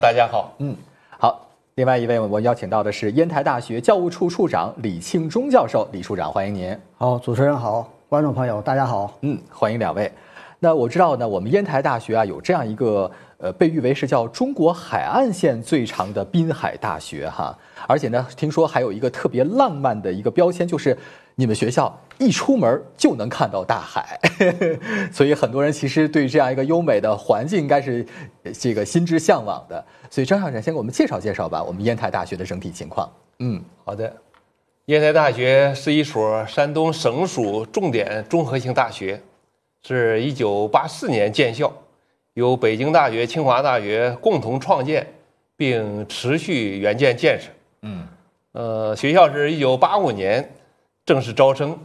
大家好， 好。另外一位我邀请到的是烟台大学教务处处长李庆忠教授，李处长，欢迎您。 好，主持人好，观众朋友大家好。 欢迎两位。那我知道呢，我们烟台大学啊有这样一个被誉为是叫中国海岸线最长的滨海大学哈，而且呢，听说还有一个特别浪漫的一个标签，就是你们学校一出门就能看到大海，所以很多人其实对这样一个优美的环境应该是这个心之向往的。所以张校长先给我们介绍介绍吧，我们烟台大学的整体情况。 好的。烟台大学是一所山东省属重点综合性大学，是1984年建校，由北京大学、清华大学共同创建，并持续援建建设。学校是1985年正式招生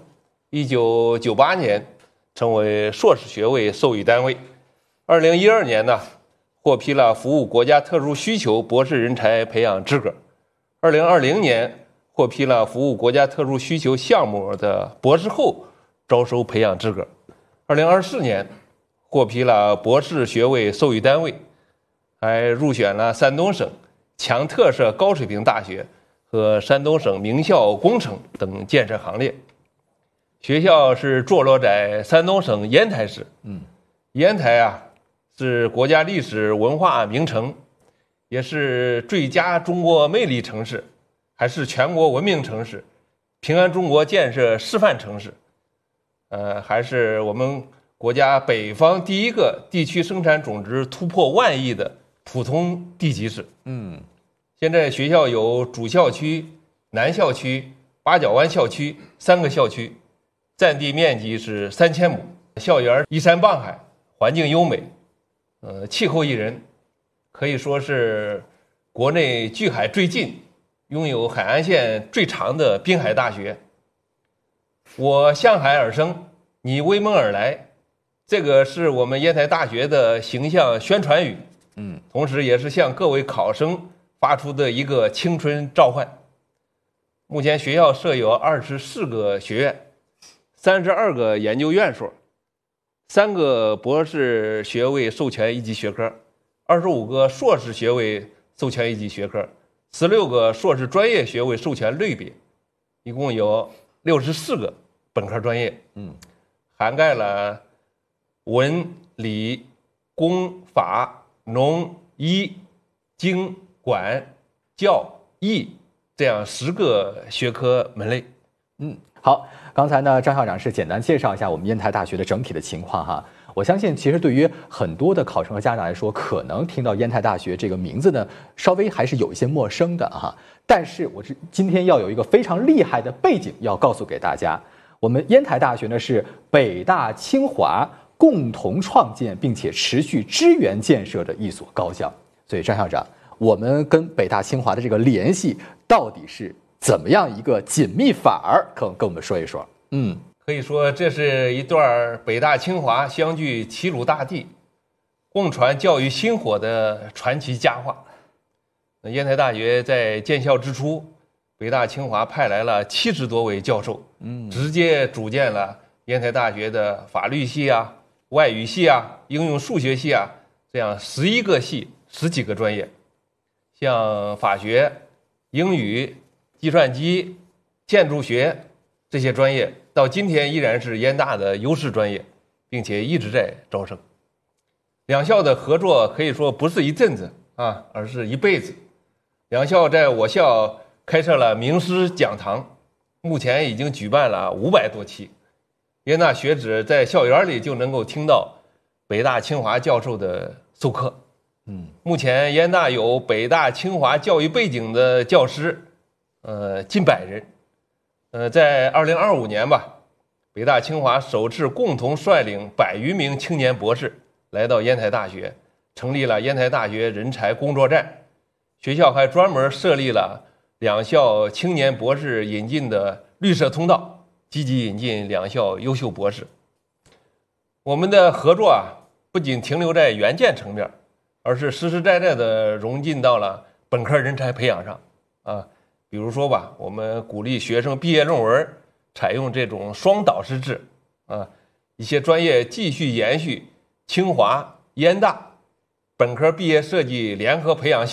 ，1998年成为硕士学位授予单位，2012年呢获批了服务国家特殊需求博士人才培养资格，2020年获批了服务国家特殊需求项目的博士后招收培养资格，2024年获批了博士学位授予单位，还入选了山东省强特色高水平大学和山东省名校工程等建设行列。学校是坐落在山东省烟台市。烟台啊是国家历史文化名城，也是最佳中国魅力城市，还是全国文明城市，平安中国建设示范城市，还是我们国家北方第一个地区生产总值突破1万亿的普通地级市。现在学校有主校区、南校区、八角湾校区3个校区，占地面积是3000亩，校园依山傍海，环境优美，气候宜人，可以说是国内距海最近，拥有海岸线最长的滨海大学。我向海而生，你微梦而来，这个是我们烟台大学的形象宣传语，同时也是向各位考生发出的一个青春召唤。目前学校设有24个学院，32个研究院所，3个博士学位授权一级学科，25个硕士学位授权一级学科，16个硕士专业学位授权类别，一共有64个本科专业，涵盖了文、理、工、法、农、医、经、管、教、艺这样10个学科门类。 好，刚才呢，张校长是简单介绍一下我们烟台大学的整体的情况哈。我相信，其实对于很多的考生和家长来说，可能听到烟台大学这个名字呢，稍微还是有一些陌生的哈。但是今天要有一个非常厉害的背景要告诉给大家，我们烟台大学呢是北大、清华共同创建并且持续支援建设的一所高校。所以张校长，我们跟北大、清华的这个联系到底是怎么样一个紧密法儿？跟我们说一说。 可以说这是一段北大清华相聚齐鲁大地，共传教育薪火的传奇佳话。烟台大学在建校之初，北大清华派来了70多位教授，直接组建了烟台大学的法律系啊、外语系啊、应用数学系啊，这样11个系10几个专业，像法学、英语、计算机、建筑学这些专业到今天依然是烟大的优势专业，并且一直在招生。两校的合作可以说不是一阵子啊，而是一辈子。两校在我校开设了名师讲堂，目前已经举办了500多期，烟大学子在校园里就能够听到北大清华教授的授课。目前烟大有北大清华教育背景的教师近100人。在2025年吧，北大清华首次共同率领100余名青年博士来到烟台大学，成立了烟台大学人才工作站。学校还专门设立了两校青年博士引进的绿色通道，积极引进两校优秀博士。我们的合作不仅停留在援建层面，而是实实在在的融进到了本科人才培养上比如说吧，我们鼓励学生毕业论文采用这种双导师制一些专业继续延续清华、烟大本科毕业设计联合培养